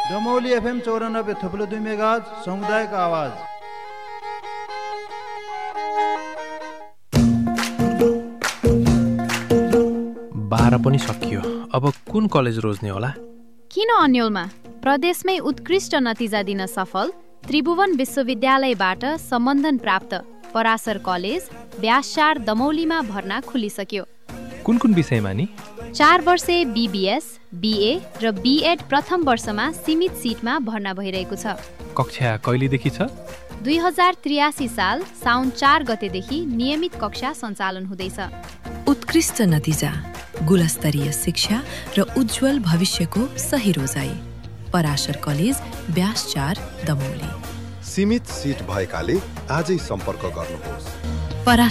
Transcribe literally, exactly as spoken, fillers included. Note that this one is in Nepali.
दमौली एफएम चौरानब्बे थुप्लो दुई मेगाहर्ज सामुदायिक आवाज। बाह्र पनि सकियो। अब कुन कलेज रोज्ने होला? किन अन्यलमा? प्रदेशमै उत्कृष्ट नतिजा दिन सफल त्रिभुवन विश्वविद्यालयबाट सम्बन्धन प्राप्त पराशर कलेज व्यासचार दमौलीमा भर्ना खुलिसक्यो। कुन कुन विषयमा नि? चार वर्षे बीबीएस, बीए र बीएड प्रथम वर्षमा सीमित सिटमा भर्ना भइरहेको छ। कक्षा कहिलेदेखि छ? दुई हजार त्रियासी साल साउन चार गतेदेखि नियमित कक्षा सञ्चालन हुँदैछ। उत्कृष्ट नतिजा, गुणस्तरीय शिक्षा र उज्जवल भविष्यको सही रोजाइ। पराशर कलेज व्यासचार दमौली। सीमित सिट भएकाले आजै सम्पर्क गर्नुहोस्।